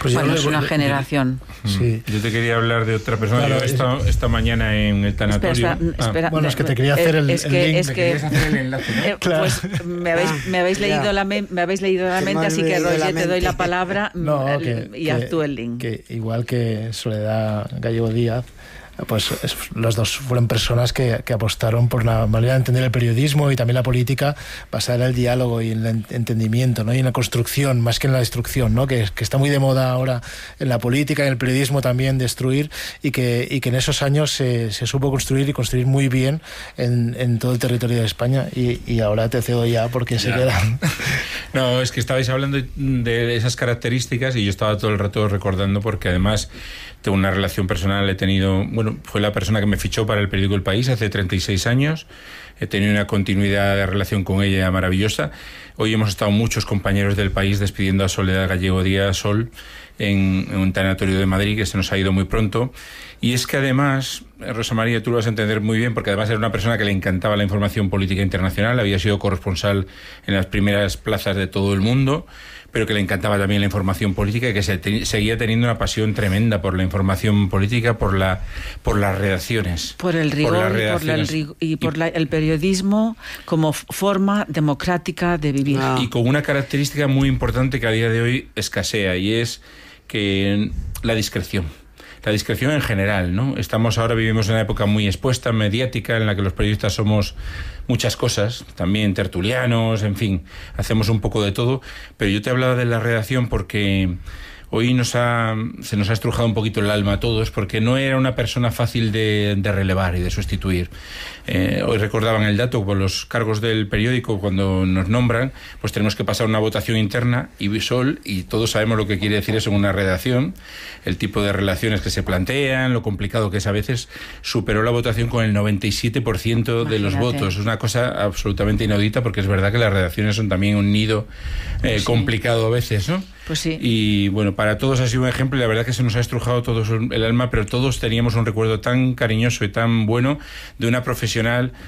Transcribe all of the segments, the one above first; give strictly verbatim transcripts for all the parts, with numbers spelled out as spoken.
Pues bueno, es una generación. Sí. Yo te quería hablar de otra persona. Claro, Yo esta, esta mañana en el tanatorio... Espera, espera, ah. espera. Bueno, es que te quería hacer el, es el que, link. Es que, hacer el enlace, ¿no? eh, Claro. Pues me habéis, Ah, me habéis, ya. leído, la me, me habéis leído la Que mente, me así has que leído Roger, la te doy mente. la palabra No, el- que, y haz que- tú el link. que igual que Soledad Gallego Díaz, pues es, los dos fueron personas que, que apostaron por una manera de entender el periodismo y también la política basada en el diálogo y en el entendimiento, ¿no? Y en la construcción más que en la destrucción, ¿no? Que, que está muy de moda ahora en la política y en el periodismo también destruir, y que, y que en esos años se, se supo construir y construir muy bien en, en todo el territorio de España, y, y ahora te cedo ya porque ya. se quedan. No, es que estabais hablando de esas características y yo estaba todo el rato recordando, porque además tengo una relación personal, he tenido, bueno, fue la persona que me fichó para el periódico El País hace treinta y seis años, he tenido una continuidad de relación con ella maravillosa. Hoy hemos estado muchos compañeros del País despidiendo a Soledad Gallego Díaz Sol en, en un tanatorio de Madrid, que se nos ha ido muy pronto. Y es que además, Rosa María, tú lo vas a entender muy bien, porque además era una persona que le encantaba la información política internacional, había sido corresponsal en las primeras plazas de todo el mundo, pero que le encantaba también la información política y que se te, seguía teniendo una pasión tremenda por la información política, por la por las redacciones. Por el rigor por y por, la, el, rig- y por la, el periodismo como forma democrática de vivir. Ah. Y con una característica muy importante que a día de hoy escasea, y es que la discreción. La discreción en general, ¿no? Estamos ahora, vivimos en una época muy expuesta, mediática, en la que los periodistas somos muchas cosas, también tertulianos, en fin, hacemos un poco de todo, pero yo te hablaba de la redacción porque hoy nos ha, se nos ha estrujado un poquito el alma a todos, porque no era una persona fácil de, de relevar y de sustituir. Eh, hoy recordaban el dato, con los cargos del periódico, cuando nos nombran, pues tenemos que pasar una votación interna y Sol, y todos sabemos lo que quiere decir eso en una redacción, el tipo de relaciones que se plantean, lo complicado que es a veces. Superó la votación con el noventa y siete por ciento de los votos. Es una cosa absolutamente inaudita, porque es verdad que las redacciones son también un nido eh, sí. complicado a veces, ¿no? Pues sí. Y bueno, para todos ha sido un ejemplo, y la verdad que se nos ha estrujado todos el alma, pero todos teníamos un recuerdo tan cariñoso y tan bueno de una profesional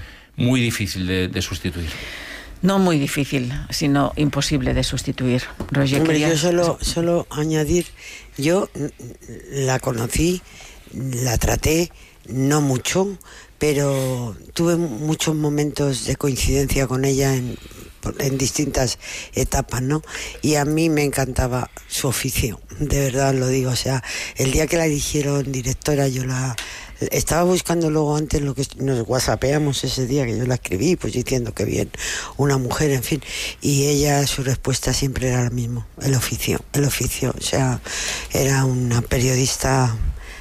muy difícil de, de sustituir. No muy difícil, sino imposible de sustituir. Roger, Hombre, quería... yo solo, solo añadir, yo la conocí, la traté, no mucho, pero tuve muchos momentos de coincidencia con ella en, en distintas etapas, ¿no? Y a mí me encantaba su oficio, de verdad lo digo. O sea, el día que la eligieron directora, yo la... Estaba buscando luego antes lo que nos whatsappeamos ese día que yo la escribí, pues diciendo que bien, una mujer, en fin. Y ella, su respuesta siempre era la misma, el oficio, el oficio. O sea, era una periodista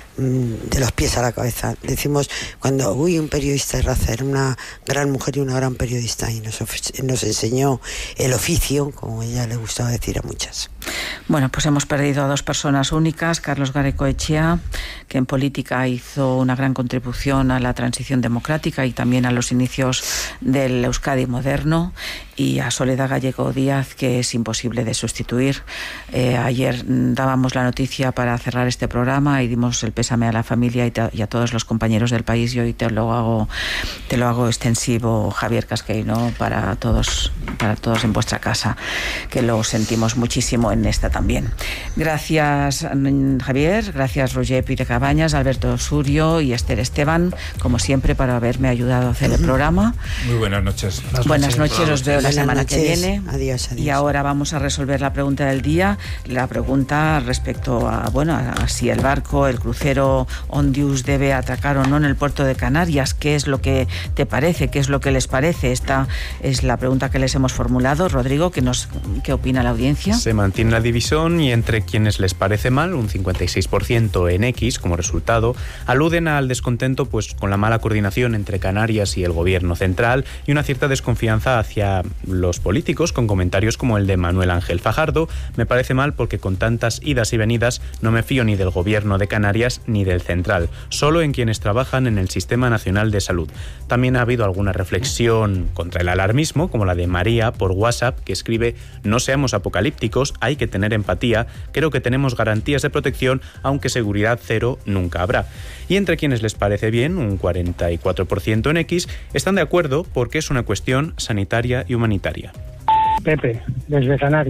de los pies a la cabeza. Decimos cuando, uy, un periodista de raza, era una gran mujer y una gran periodista, y nos, nos enseñó el oficio, como ella le gustaba decir a muchas. Bueno, pues hemos perdido a dos personas únicas, Carlos Garaikoetxea, que en política hizo una gran contribución a la transición democrática y también a los inicios del Euskadi moderno, y a Soledad Gallego Díaz, que es imposible de sustituir. Eh, ayer dábamos la noticia para cerrar este programa y dimos el pésame a la familia y, te, y a todos los compañeros del país, y hoy te lo hago, te lo hago extensivo, Javier Casqueiro, para todos, para todos en vuestra casa, que lo sentimos muchísimo en esta también. Gracias, Javier, gracias Roger Pire Cabañas, Alberto Surio y Esther Esteban, como siempre, para haberme ayudado a hacer el programa. Muy buenas noches. Buenas, buenas noches, noches, os veo la semana noches. que viene. Adiós, adiós. Y ahora vamos a resolver la pregunta del día, la pregunta respecto a, bueno, a, a si el barco, el crucero Ondius debe atracar o no en el puerto de Canarias. ¿Qué es lo que te parece? ¿Qué es lo que les parece? Esta es la pregunta que les hemos formulado. Rodrigo, ¿qué, nos, qué opina la audiencia? Se mantiene la división, y entre quienes les parece mal, un cincuenta y seis por ciento en X como resultado, aluden al descontento pues con la mala coordinación entre Canarias y el gobierno central, y una cierta desconfianza hacia los políticos, con comentarios como el de Manuel Ángel Fajardo: me parece mal porque con tantas idas y venidas no me fío ni del gobierno de Canarias ni del central, solo en quienes trabajan en el Sistema Nacional de Salud. También ha habido alguna reflexión contra el alarmismo, como la de María por WhatsApp, que escribe: no seamos apocalípticos, hay que tener empatía, creo que tenemos garantías de protección, aunque seguridad cero nunca habrá. Y entre quienes les parece bien, un cuarenta y cuatro por ciento en X, están de acuerdo porque es una cuestión sanitaria y humanitaria. Pepe, desde Canarias.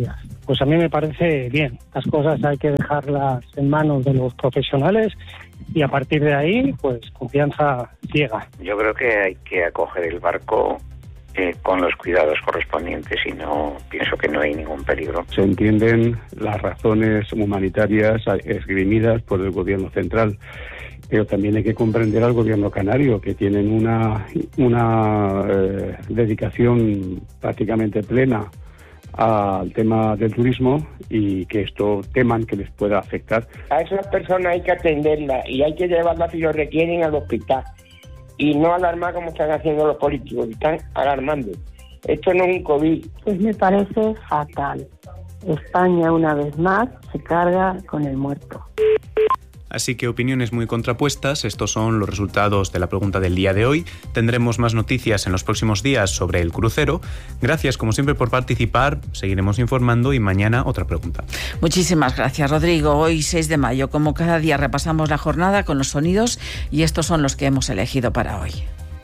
pues a mí me parece bien. Las cosas hay que dejarlas en manos de los profesionales y a partir de ahí, pues confianza ciega. Yo creo que hay que acoger el barco eh, con los cuidados correspondientes y no pienso que no hay ningún peligro. Se entienden las razones humanitarias esgrimidas por el gobierno central, pero también hay que comprender al gobierno canario, que tienen una, una eh, dedicación prácticamente plena al tema del turismo y que esto teman que les pueda afectar. A esas personas hay que atenderlas y hay que llevarlas si lo requieren al hospital y no alarmar como están haciendo los políticos, están alarmando. Esto no es un COVID. Pues me parece fatal. España una vez más se carga con el muerto. Así que opiniones muy contrapuestas, estos son los resultados de la pregunta del día de hoy. Tendremos más noticias en los próximos días sobre el crucero. Gracias, como siempre, por participar. Seguiremos informando y mañana otra pregunta. Muchísimas gracias, Rodrigo. Hoy, seis de mayo, como cada día, repasamos la jornada con los sonidos y estos son los que hemos elegido para hoy.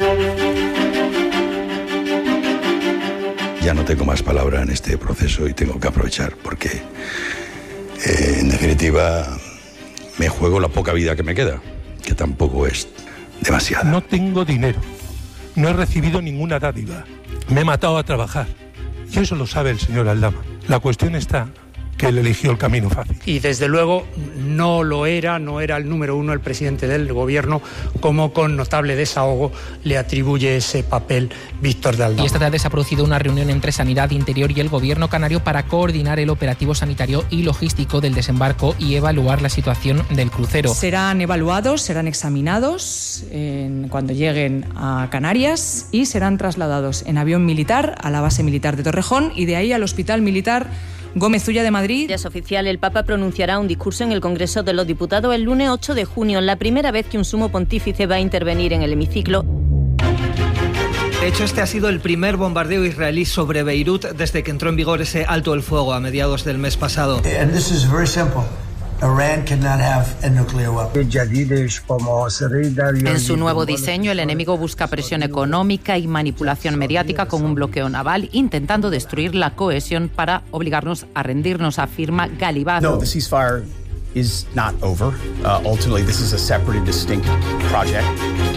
Ya no tengo más palabra en este proceso y tengo que aprovechar porque, eh, en definitiva, me juego la poca vida que me queda, que tampoco es demasiada. No tengo dinero, no he recibido ninguna dádiva, me he matado a trabajar. Y eso lo sabe el señor Aldama. La cuestión está que él eligió el camino fácil. Y desde luego no lo era, no era el número uno el presidente del gobierno, como con notable desahogo le atribuye ese papel Víctor de Aldama. Y esta tarde se ha producido una reunión entre Sanidad, Interior y el gobierno canario para coordinar el operativo sanitario y logístico del desembarco y evaluar la situación del crucero. Serán evaluados, serán examinados en, cuando lleguen a Canarias y serán trasladados en avión militar a la base militar de Torrejón y de ahí al hospital militar Gómez Ulla de Madrid. Es oficial, el Papa pronunciará un discurso en el Congreso de los Diputados el lunes ocho de junio, la primera vez que un sumo pontífice va a intervenir en el hemiciclo. De hecho, este ha sido el primer bombardeo israelí sobre Beirut desde que entró en vigor ese alto el fuego a mediados del mes pasado. And this is very simple. Iran cannot have a nuclear weapon. En su nuevo diseño, el enemigo busca presión económica y manipulación mediática con un bloqueo naval, intentando destruir la cohesión para obligarnos a rendirnos, afirma Galibaz. No, the ceasefire is not over. Uh, ultimately, this is a separate and distinct project.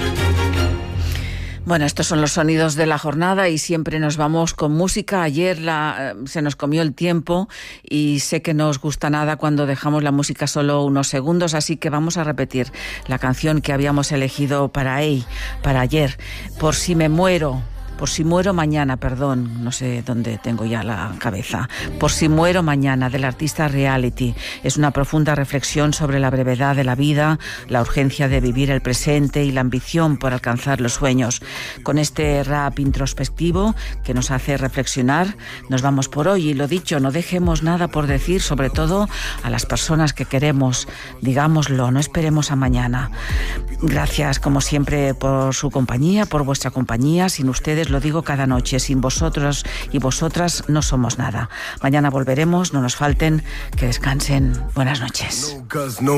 Bueno, estos son los sonidos de la jornada y siempre nos vamos con música. Ayer la, eh, se nos comió el tiempo y sé que no os gusta nada cuando dejamos la música solo unos segundos, así que vamos a repetir la canción que habíamos elegido para hoy, para ayer. Por si me muero. Por si muero mañana, perdón, no sé dónde tengo ya la cabeza. Por si muero mañana, del artista Reality. Es una profunda reflexión sobre la brevedad de la vida, la urgencia de vivir el presente y la ambición por alcanzar los sueños. Con este rap introspectivo que nos hace reflexionar, nos vamos por hoy. Y lo dicho, no dejemos nada por decir, sobre todo a las personas que queremos. Digámoslo, no esperemos a mañana. Gracias, como siempre, por su compañía, por vuestra compañía. Sin ustedes, lo digo cada noche, sin vosotros y vosotras no somos nada. Mañana volveremos, no nos falten, que descansen. Buenas noches.